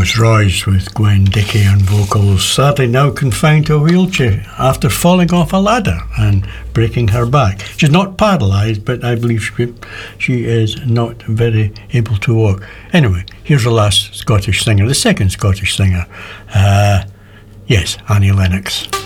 Royce with Gwen Dickey on vocals, sadly now confined to a wheelchair after falling off a ladder and breaking her back. She's not paralysed, but I believe she is not very able to walk. Anyway, here's the last Scottish singer, the second Scottish singer. Yes, Annie Lennox.